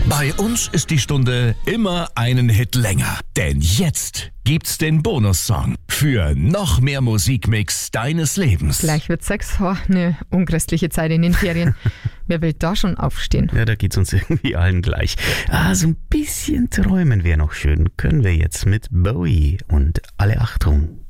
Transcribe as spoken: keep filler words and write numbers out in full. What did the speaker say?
Bei uns ist die Stunde immer einen Hit länger. Denn jetzt gibt's den Bonussong für noch mehr Musikmix deines Lebens. Gleich wird sechs, oh, eine unchristliche Zeit in den Ferien. Wer will da schon aufstehen? Ja, da geht's uns irgendwie allen gleich. Ah, so ein bisschen träumen wäre noch schön. Können wir jetzt mit Bowie und alle Achtung.